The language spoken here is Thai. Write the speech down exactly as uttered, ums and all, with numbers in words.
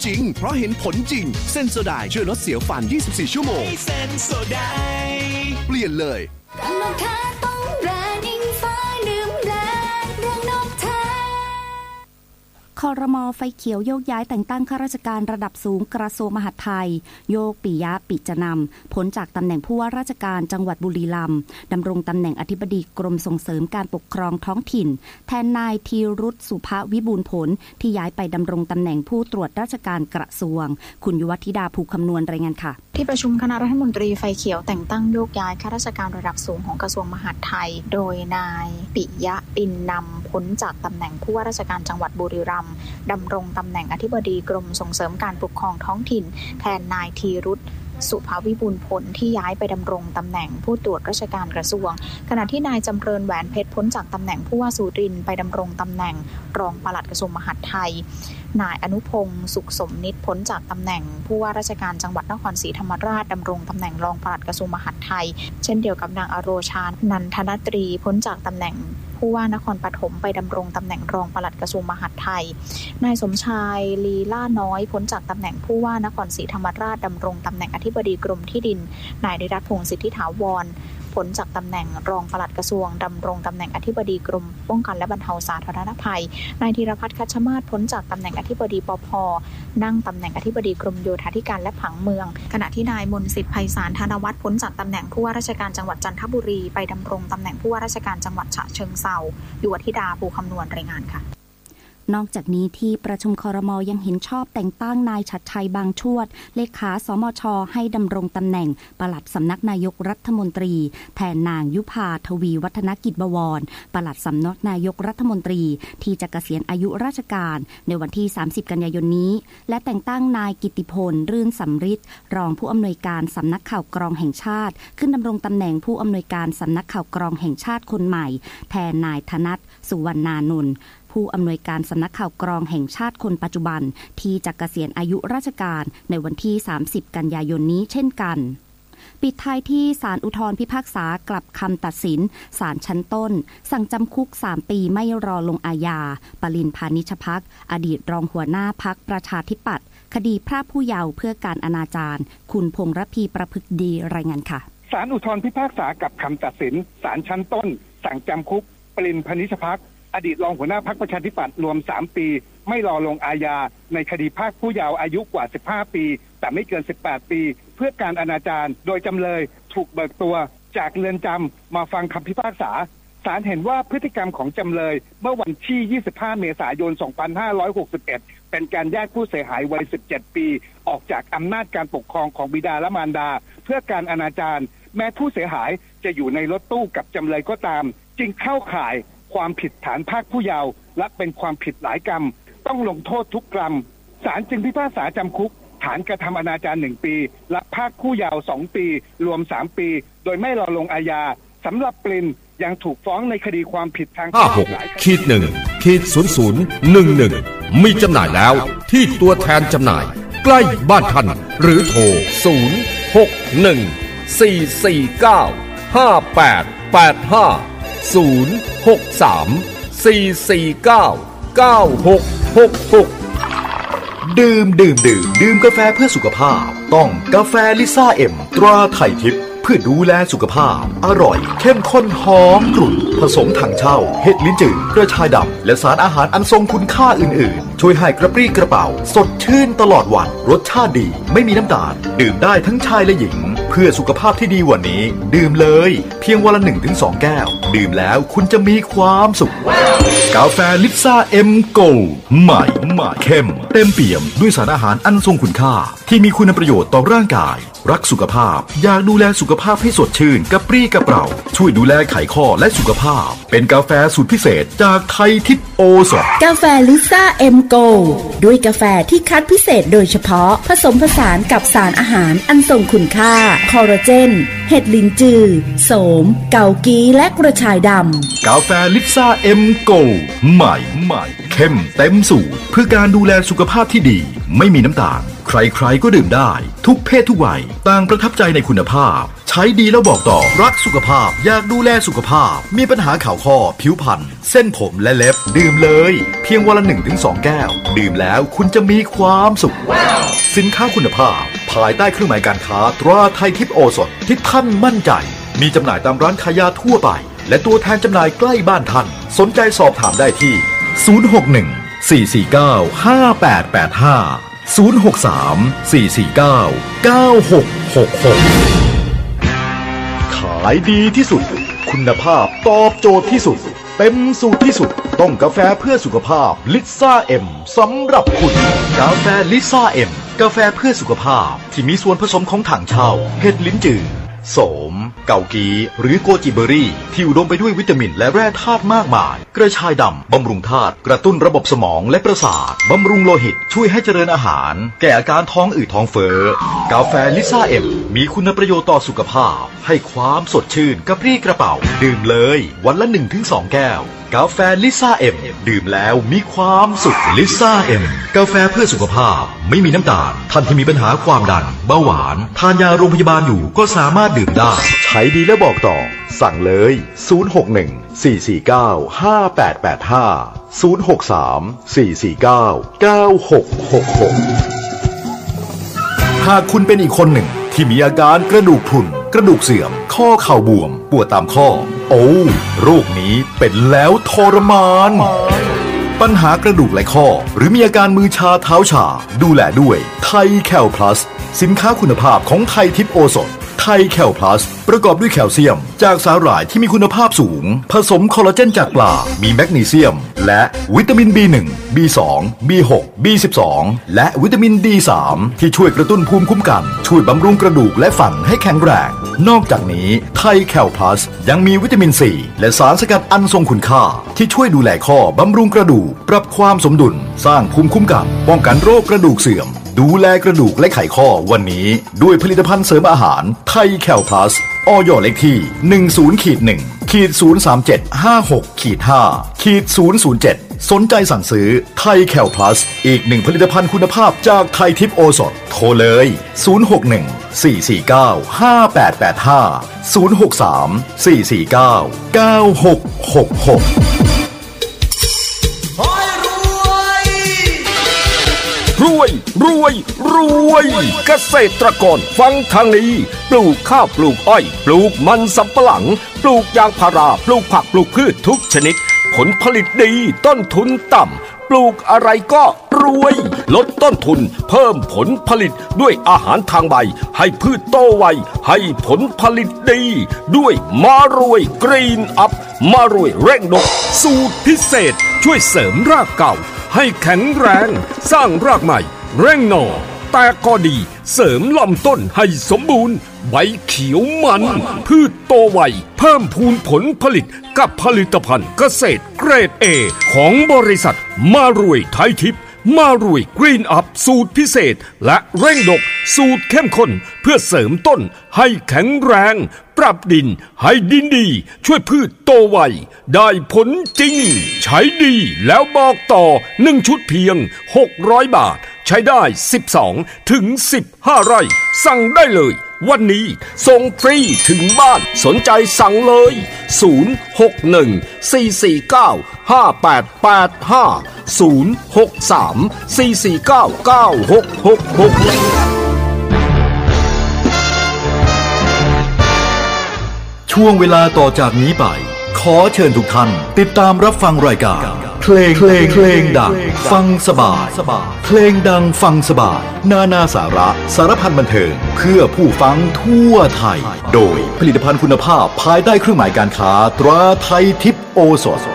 จริงเพราะเห็นผลจริงเซนโซไดช่วยลดเสียวฟันยี่สิบสี่ชั่วโมงเซนโซไดเปลี่ยนเลยกำลังค่าต้องแบรนด์อิงฟ้าดื่มแบรนด์เรื่องนกแท้ครม.ไฟเขียวโยกย้ายแต่งตั้งข้าราชการระดับสูงกระทรวงมหาดไทยโยกปิยะปิจนำพ้นจากตำแหน่งผู้ว่าราชการจังหวัดบุรีรัมย์ดำรงตำแหน่งอธิบดีกรมส่งเสริมการปกครองท้องถิ่นแทนนายธีรุตสุภวิบูลย์ผลที่ย้ายไปดำรงตำแหน่งผู้ตรวจราชการกระทรวงคุณยุวธิดาภูคำนวณรายงานค่ะที่ประชุมคณะรัฐมนตรีไฟเขียวแต่งตั้งโยกย้ายข้าราชการระดับสูงของกระทรวงมหาดไทยโดยนายปิยะปินนำพ้นจากตำแหน่งผู้ว่าราชการจังหวัดบุรีรัมย์ดำรงตำแหน่งอธิบดีกรมส่งเสริมการปกครองท้องถิ่นแทนนายธีรุตสุภวิบูลย์ผลที่ย้ายไปดำรงตำแหน่งผู้ตรวจราชการกระทรวงขณะที่นายจำเริญแหวนเพชรพ้นจากตำแหน่งผู้ว่าสุรินทร์ไปดำรงตำแหน่งรองปลัดกระทรวงมหาดไทยนายอนุพงศ์สุขสมนิตพ้นจากตำแหน่งผู้ว่าราชการจังหวัดนครศรีธรรมราชดำรงตำแหน่งรองปลัดกระทรวงมหาดไทยเช่นเดียวกับนางอโรชานันทนตรีพ้นจากตำแหน่งผู้ว่านครปฐมไปดำรงตำแหน่งรองปลัดกระทรวงมหาดไทยนายสมชายลีล่าน้อยพ้นจากตำแหน่งผู้ว่านครศรีธรรมราชดำรงตำแหน่งอธิบดีกรมที่ดินนายนิรัตน์พงษ์สิทธิถาวรพ้นจากตำแหน่งรองปลัดกระทรวงดำรงตำแหน่งอธิบดีกรมป้องกันและบรรเทาสาธารณภัยนายธีรพัฒน์คัชมาศพ้นจากตำแหน่งอธิบดีปภ.นั่งตำแหน่งอธิบดีกรมโยธาธิการและผังเมืองขณะที่นายมนต์สิทธิ์ไพศาลธนวัฒน์พ้นจากตำแหน่งผู้ว่าราชการจังหวัดจันทบุรีไปดำรงตำแหน่งผู้ว่าราชการจังหวัดฉะเชิงเทรายุวธิดาภูคำนวณรายงานค่ะนอกจากนี้ที่ประชุมครม.ยังเห็นชอบแต่งตั้งนายชัดชัยบางชวดเลขาสมช.ให้ดำรงตำแหน่งปลัดสำนักนายกรัฐมนตรีแทนนางยุภาทวีวัฒนกิจบวรปลัดสำนักนายกรัฐมนตรีที่จะเกษียณอายุราชการในวันที่สามสิบกันยายนนี้และแต่งตั้งนายกิตติพลรื่นสำริดรองผู้อำนวยการสำนักข่าวกรองแห่งชาติขึ้นดำรงตำแหน่งผู้อำนวยการสำนักข่าวกรองแห่งชาติคนใหม่แทนนายธนัทสุวรรณานนท์ผู้อำนวยการสำนักข่าวกรองแห่งชาติคนปัจจุบันที่จะเกษียณอายุราชการในวันที่สามสิบกันยายนนี้เช่นกันปิดท้ายที่ศาลอุทธรพิพากษากลับคำตัดสินศาลชั้นต้นสั่งจำคุกสามปีไม่รอลงอาญาปรินพานิชภักดิ์อดีตรองหัวหน้าพรรคประชาธิปัตย์คดีพรากผู้เยาว์เพื่อการอนาจารคุณพงษ์ระพีประพฤกดีรายงานค่ะศาลอุทธรพิพากษากลับคำตัดสินศาลชั้นต้นสั่งจำคุกปรินพานิชภักดิ์อดีตรองหัวหน้าพรรคประชาธิปัตย์รวมสามปีไม่รอลงอาญาในคดีพรากผู้เยาว์อายุกว่าสิบห้าปีแต่ไม่เกินสิบแปดปีเพื่อการอนาจารโดยจำเลยถูกเบิกตัวจากเรือนจำมาฟังคำพิพากษาศาลเห็นว่าพฤติกรรมของจำเลยเมื่อวันที่ยี่สิบห้าเมษายนสองพันห้าร้อยหกสิบเอ็ดเป็นการแยกผู้เสียหายวัยสิบเจ็ดปีออกจากอำนาจการปกครองของบิดาและมารดาเพื่อการอนาจารแม้ผู้เสียหายจะอยู่ในรถตู้กับจำเลยก็ตามจึงเข้าข่ายความผิดฐานพรากผู้เยาว์และเป็นความผิดหลายกรรมต้องลงโทษทุกกรรมศาลจึงพิพากษาจำคุกฐานกระทำอนาจารหนึ่งปีและพรากผู้เยาว์สองปีรวมสามปีโดยไม่รอลงอาญาสำหรับปรินยังถูกฟ้องในคดีความผิดทางห้าหกขีดหนึ่งขีดศูนย์ศูนย์หนึ่งหนึ่งมีจำหน่ายแล้วที่ตัวแทนจำหน่ายใกล้บ้านท่านหรือโทรศูนย์ หก หนึ่ง สี่ สี่ เก้า ห้า แปด แปด ห้าศูนย์ หก สาม สี่ สี่ เก้า เก้า หก หก หกดื่มดื่มดื่มดื่มกาแฟเพื่อสุขภาพต้องกาแฟลิซ่าเอ็มตราไทยทิพย์เพื่อดูแลสุขภาพอร่อยเข้มข้นหอมกรุ่นผสมถังเช่าเห็ดลิ้นจืดกระชายดำและสารอาหารอันทรงคุณค่าอื่นๆช่วยให้กระปรี้กระเป๋าสดชื่นตลอดวันรสชาติดีไม่มีน้ำตาลดื่มได้ทั้งชายและหญิงเพื่อสุขภาพที่ดีวันนี้ดื่มเลยเพียงวันละ หนึ่งถึงสอง แก้วดื่มแล้วคุณจะมีความสุขกาแฟลิซ่าเอ็มโกลด์ใหม่ใหม่เข้มเต็มเปี่ยมด้วยสารอาหารอันทรงคุณค่าที่มีคุณประโยชน์ต่อร่างกายรักสุขภาพอยากดูแลสุขภาพให้สดชื่นกระปรี้กระเปร่าช่วยดูแลไขข้อและสุขภาพเป็นกาแฟสูตรพิเศษจากไทยทิพย์โอสถกาแฟลิซ่าเอ็มโกลด์ด้วยกาแฟที่คัดพิเศษโดยเฉพาะผสมผสานกับสารอาหารอันทรงคุณค่าคอลลาเจนเห็ดลิ้นจือโสมเกากีและกระชายดำกาแฟลิซ่าเอ็มโกลด์ใหม่ใหม่เข้มเต็มสูตรเพื่อการดูแลสุขภาพที่ดีไม่มีน้ำตาลใครๆก็ดื่มได้ทุกเพศทุกวัยต่างประทับใจในคุณภาพฉใช้ดีแล้วบอกต่อรักสุขภาพอยากดูแลสุขภาพมีปัญหาข่าวข้อผิวพรรณเส้นผมและเล็บดื่มเลยเพียงวันละ หนึ่งถึงสอง แก้วดื่มแล้วคุณจะมีความสุข สินค้าคุณภาพภายใต้เครื่องหมายการค้าตราไทยทิพย์โอสถที่ท่านมั่นใจมีจำหน่ายตามร้านขายยาทั่วไปและตัวแทนจำหน่ายใกล้บ้านท่านสนใจสอบถามได้ที่ศูนย์ หก หนึ่ง สี่ สี่ เก้า ห้า แปด แปด ห้า ศูนย์ หก สาม สี่ สี่ เก้า เก้า หก หก หกขายดีที่สุดคุณภาพตอบโจทย์ที่สุดเต็มสูตรที่สุดต้องกาแฟเพื่อสุขภาพลิซ่าเอ็มสำหรับคุณกาแฟลิซ่าเอ็มกาแฟเพื่อสุขภาพที่มีส่วนผสมของถังเช่าเห็ดลิ้นจือโสมเกากีหรือโกจิเบอรี่ที่อุดมไปด้วยวิตามินและแร่ธาตุมากมายกระชายดำบำรุงธาตุกระตุ้นระบบสมองและประสาทบำรุงโลหิตช่วยให้เจริญอาหารแก้อาการท้องอืดท้องเฟ้อกาแฟลิซ่าเอ็มมีคุณประโยชน์ต่อสุขภาพให้ความสดชื่นกระปรี้กระเป๋าดื่มเลยวันละ หนึ่งถึงสอง แก้วกาแฟลิซ่าเอ็มดื่มแล้วมีความสุขลิซ่าเอ็มกาแฟเพื่อสุขภาพไม่มีน้ำตาลท่านที่มีปัญหาความดันเบาหวานทานยาโรงพยาบาลอยู่ก็สามารถดื่มได้ใช้ดีแล้วบอกต่อสั่งเลยศูนย์ หก หนึ่ง สี่ สี่ เก้า ห้า แปด แปด ห้า ศูนย์ หก สาม สี่ สี่ เก้า เก้า หก หก หกหากคุณเป็นอีกคนหนึ่งที่มีอาการกระดูกพรุนกระดูกเสื่อมข้อเข่าบวมปวดตามข้อโอ้โรคนี้เป็นแล้วทรมานปัญหากระดูกและข้อหรือมีอาการมือชาเท้าชาดูแลด้วยไทยแคลพลัสสินค้าคุณภาพของไทยทิพย์โอสถไทยแคลพลัสประกอบด้วยแคลเซียมจากสาหร่ายที่มีคุณภาพสูงผสมคอลลาเจนจากปลามีแมกนีเซียมและวิตามิน บี หนึ่ง บี สอง บี หก บี สิบสอง และวิตามิน ดี สาม ที่ช่วยกระตุ้นภูมิคุ้มกันช่วยบำรุงกระดูกและฟันให้แข็งแรงนอกจากนี้ไทยแคลพลัสยังมีวิตามินซีและสารสกัดอันทรงคุณค่าที่ช่วยดูแลข้อบำรุงกระดูกปรับความสมดุลสร้างภูมิคุ้มกันป้องกันโรคกระดูกเสื่อมดูแลกระดูกและไขข้อวันนี้ด้วยผลิตภัณฑ์เสริมอาหารไทยแคลพลัสอย.เลขที่ หนึ่ง ศูนย์ หนึ่ง ศูนย์ สาม เจ็ด ห้า หก ห้า ศูนย์ ศูนย์ เจ็ดสนใจสั่งซื้อไทยแคลพลัสอีกหนึ่งผลิตภัณฑ์คุณภาพจากไทยทิพย์โอสถโทรเลยศูนย์ หก หนึ่ง สี่ สี่ เก้า ห้า แปด แปด ห้า ศูนย์ หก สาม สี่ สี่ เก้า เก้า หก หก หกรวยรวยรวยเกษตรกรฟังทางนี้ปลูกข้าวปลูกอ้อยปลูกมันสำปะหลังปลูกยางพาราปลูกผักปลูกพืชทุกชนิดผลผลิตดีต้นทุนต่ำปลูกอะไรก็รวยลดต้นทุนเพิ่มผลผลิตด้วยอาหารทางใบให้พืชโตไวให้ผลผลิตดีด้วยมารวยกรีนอัพมารวยเร่งดกสูตรพิเศษช่วยเสริมรากเก่าให้แข็งแรงสร้างรากใหม่เร่งหน่อแตกกอดีเสริมลำต้นให้สมบูรณ์ใบเขียวมันพืชโตไวเพิ่มพูนผลผลิตกับผลิตภัณฑ์เกษตรเกรด เอ ของบริษัทมารวยไทยทิพย์มารวยกรีนอัพสูตรพิเศษและเร่งดกสูตรเข้มข้นเพื่อเสริมต้นให้แข็งแรงปรับดินให้ดินดีช่วยพืชโตไวได้ผลจริงใช้ดีแล้วบอกต่อหนึ่งชุดเพียงหกร้อยบาทใช้ได้สิบสองถึงสิบห้าไร่สั่งได้เลยวันนี้ส่งฟรีถึงบ้านสนใจสั่งเลยศูนย์ หก หนึ่ง สี่ สี่ เก้า ห้า แปด แปด ห้า ศูนย์ หก สาม สี่ สี่ เก้า เก้า หก หก หกช่วงเวลาต่อจากนี้ไปขอเชิญทุกท่านติดตามรับฟังรายการเพลงเพลงเพลงดังฟังสบายเพลงดังฟังสบายนานาสาระสารพันบันเทิงเพื่อผู้ฟังทั่วไทยโดยผลิตภัณฑ์คุณภาพภายใต้เครื่องหมายการค้าตราไทยทิพย์โอสถ